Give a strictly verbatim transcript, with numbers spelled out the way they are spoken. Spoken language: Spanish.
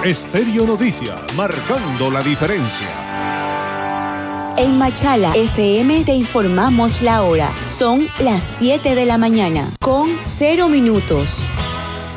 Stereo Noticias, marcando la diferencia. En Machala F M te informamos la hora. Son las siete de la mañana, con cero minutos.